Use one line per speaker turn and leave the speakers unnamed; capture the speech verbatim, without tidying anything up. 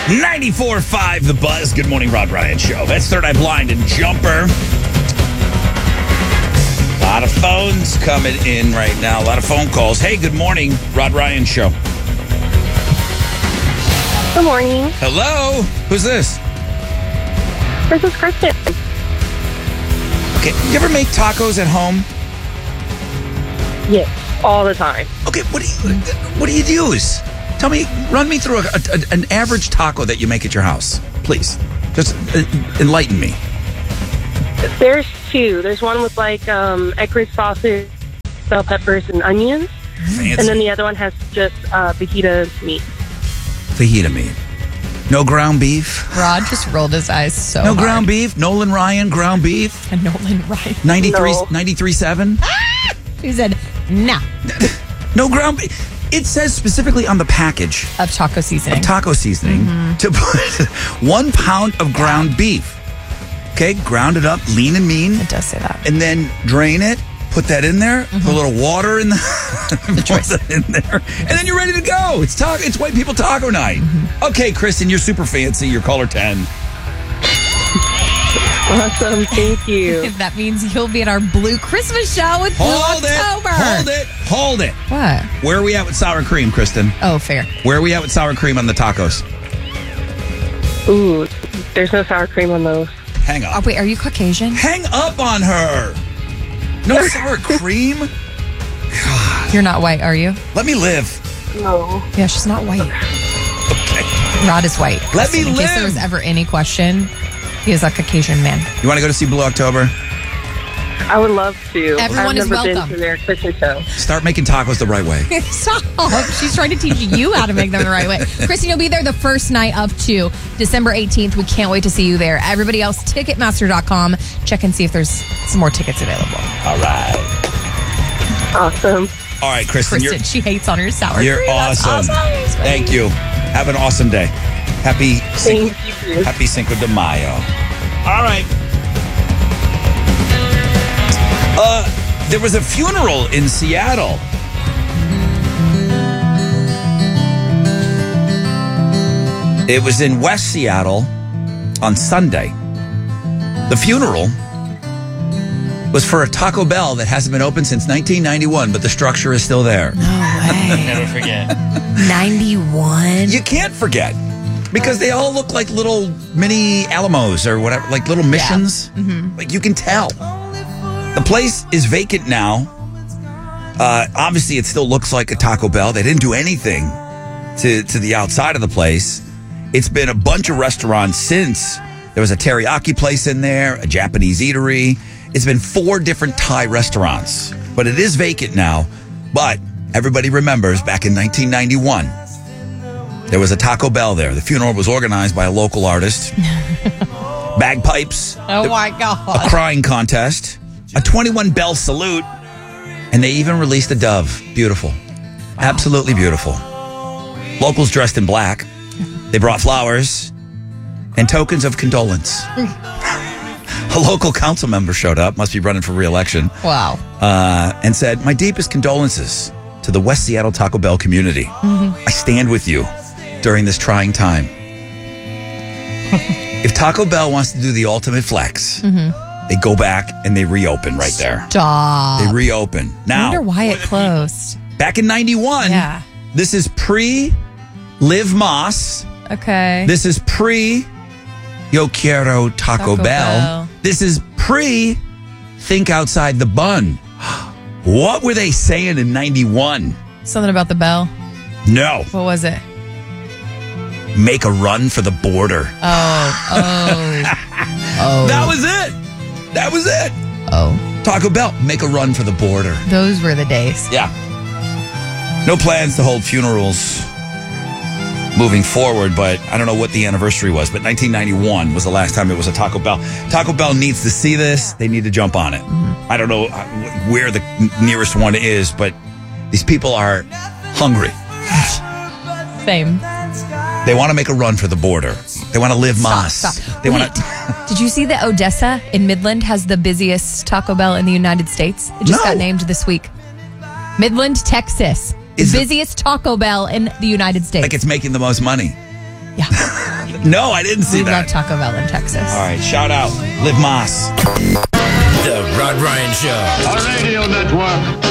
ninety-four point five The Buzz. Good morning, Rod Ryan Show. That's Third Eye Blind and Jumper. A lot of phones coming in right now. A lot of phone calls. Hey, good morning, Rod Ryan Show.
Good morning.
Hello? Who's this?
This is Kristen.
Okay, you ever make tacos at home?
Yes, all the time.
Okay, what do you what do you use? Tell me, run me through a, a, an average taco that you make at your house, please. Just uh, enlighten me.
There's two. There's one with like um, egg cream sausage, bell peppers, and onions.
Fancy.
And then the other one has just uh, fajita meat.
Fajita meat. No ground beef?
Rod just rolled his eyes so
No
hard.
ground beef? Nolan Ryan, ground beef?
And Nolan Ryan.
ninety-three,
No.
ninety-three point seven?
Ah! He said, nah.
No ground beef. It says specifically on the package
Of taco seasoning.
of taco seasoning to put one pound of ground beef. Okay, ground it up, lean and mean,
It does say that.
and then drain it. Put that in there. Put a little water in the,
The choice.
put that in there, and then you're ready to go. It's taco. It's white people taco night. Okay, Kristen, you're super fancy. You're caller ten.
Awesome. Thank you.
That means you'll be at our Blue Christmas show with Blue
Hold it.
October.
Hold it. Hold it.
What?
Where are we at with sour cream, Kristen?
Oh, fair.
Where are we at with sour cream on the tacos?
Ooh, there's no sour cream on those.
Hang
Oh,
up.
wait, are you Caucasian?
Hang up on her. No sour cream?
You're not white, are you?
Let me live.
No.
Yeah, she's not white.
Okay.
Rod is white.
Let me
In case there
live.
was ever any question, he is a Caucasian man.
You want to go to see Blue October?
I would love to.
Everyone
I've
is
never
welcome.
been to their Christmas show.
Start making tacos the right way.
Stop. She's trying to teach you how to make them the right way. Kristen, you'll be there the first night up to December eighteenth. We can't wait to see you there. Everybody else, Ticketmaster dot com. Check and see if there's some more tickets available.
All right.
Awesome.
All right, Kristen,
Kristen,
you're,
she hates on her sour
you're
cream. That's
awesome.
awesome.
Thank you. Have an awesome day. Happy Cinco,
Thank you.
Happy Cinco de Mayo. All right. Uh, there was a funeral in Seattle. It was in West Seattle on Sunday. The funeral was for a Taco Bell that hasn't been open since nineteen ninety-one, but the structure is still there.
No way.
Never forget.
ninety-one?
You can't forget because they all look like little mini Alamos or whatever, like little missions. Like you can tell. The place is vacant now. Uh, obviously, it still looks like a Taco Bell. They didn't do anything to, to the outside of the place. It's been a bunch of restaurants since. There was a teriyaki place in there, a Japanese eatery. It's been four different Thai restaurants, but it is vacant now. But everybody remembers back in nineteen ninety-one, there was a Taco Bell there. The funeral was organized by a local artist. Bagpipes.
Oh, my God.
A crying contest. A twenty-one bell salute. And they even released a dove. Beautiful. Absolutely beautiful. Locals dressed in black. They brought flowers and tokens of condolence. A local council member showed up, must be running for re-election,
Wow.
uh, and said, "My deepest condolences to the West Seattle Taco Bell community. I stand with you during this trying time." If Taco Bell wants to do the ultimate flex, they go back and they reopen right there.
Stop.
They reopen.
I
Now,
wonder why it closed.
back in ninety-one,
Yeah.
this is pre Liv Moss.
Okay.
This is pre Yo Quiero Taco,
Taco
Bell.
Bell.
This is pre Think Outside the Bun. What were they saying in ninety-one?
Something about the bell.
No.
What was it?
Make a run for the border.
Oh. Oh. oh.
That was it. That was it.
Oh.
Taco Bell, make a run for the border.
Those were the days.
Yeah. No plans to hold funerals moving forward, but I don't know what the anniversary was, but nineteen ninety-one was the last time it was a Taco Bell. Taco Bell needs to see this. They need to jump on it. Mm-hmm. I don't know where the nearest one is, but these people are hungry.
Same.
They want to make a run for the border. They want to live
Stop,
Moss.
stop.
They
Wait,
want to.
did you see that Odessa in Midland has the busiest Taco Bell in the United States? It just
No.
got named this week. Midland, Texas. The
Is the-
busiest Taco Bell in the United States.
Like it's making the most money.
yeah.
No, I didn't see
We love
that.
Taco Bell in Texas.
All right, shout out Liv Moss.
The Rod Ryan Show.
A radio network